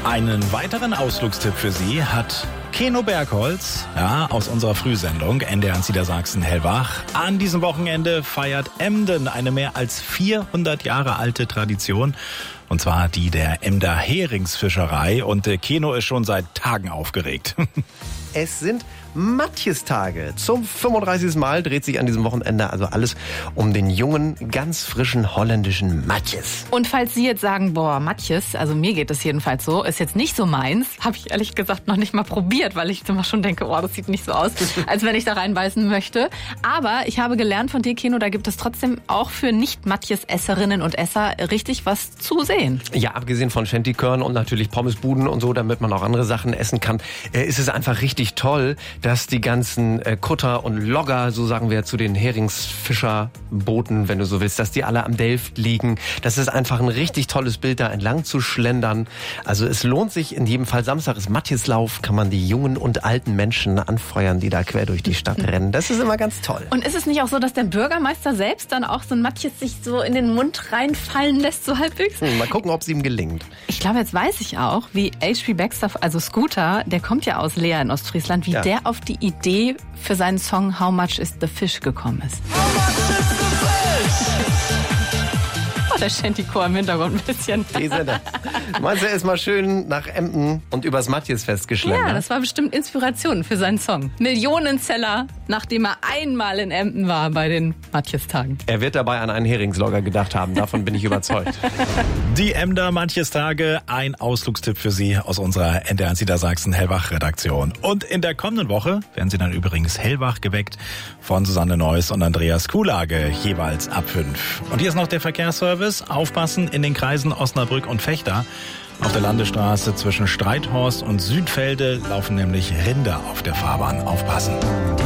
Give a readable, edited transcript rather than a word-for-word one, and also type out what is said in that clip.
Einen weiteren Ausflugstipp für Sie hat Keno Bergholz, aus unserer Frühsendung NDR Niedersachsen Hellwach. An diesem Wochenende feiert Emden eine mehr als 400 Jahre alte Tradition. Und zwar die der Emder Heringsfischerei. Und Keno ist schon seit Tagen aufgeregt. Es sind Matjestage. Zum 35. Mal dreht sich an diesem Wochenende also alles um den jungen, ganz frischen holländischen Matjes. Und falls Sie jetzt sagen, Matjes, also mir geht es jedenfalls so, ist jetzt nicht so meins, habe ich ehrlich gesagt noch nicht mal probiert, weil ich immer schon denke, das sieht nicht so aus, als wenn ich da reinbeißen möchte. Aber ich habe gelernt von dir, Keno, da gibt es trotzdem auch für Nicht-Matjes-Esserinnen und Esser richtig was zu sehen. Ja, abgesehen von Shanty-Körn und natürlich Pommesbuden und so, damit man auch andere Sachen essen kann, ist es einfach richtig toll, dass die ganzen Kutter und Logger, so sagen wir zu den Heringsfischerbooten, wenn du so willst, dass die alle am Delft liegen. Das ist einfach ein richtig tolles Bild, da entlang zu schlendern. Also es lohnt sich in jedem Fall. Samstag ist Matjeslauf, kann man die jungen und alten Menschen anfeuern, die da quer durch die Stadt rennen. Das ist immer ganz toll. Und ist es nicht auch so, dass der Bürgermeister selbst dann auch so ein Matjes sich so in den Mund reinfallen lässt, so halbwegs? Mal gucken, ob es ihm gelingt. Ich glaube, jetzt weiß ich auch, wie H.P. Baxter, also Scooter, der kommt ja aus Leer in Ostfriesland, wie der auf die Idee für seinen Song How Much is the Fish gekommen ist. How much is the fish? Der Shanty-Chor im Hintergrund ein bisschen. Meinst du, er ist mal schön nach Emden und übers Matjesfest geschlendert? Ja, das war bestimmt Inspiration für seinen Song. Millionenseller, nachdem er einmal in Emden war bei den Matjestagen. Er wird dabei an einen Heringslogger gedacht haben, davon bin ich überzeugt. Die Emder Matjestage, ein Ausflugstipp für Sie aus unserer NDR Niedersachsen Hellwach-Redaktion. Und in der kommenden Woche werden Sie dann übrigens hellwach geweckt von Susanne Neuss und Andreas Kuhlage, jeweils ab 5. Und hier ist noch der Verkehrsservice. Aufpassen in den Kreisen Osnabrück und Vechta. Auf der Landesstraße zwischen Streithorst und Südfelde laufen nämlich Rinder auf der Fahrbahn. Aufpassen.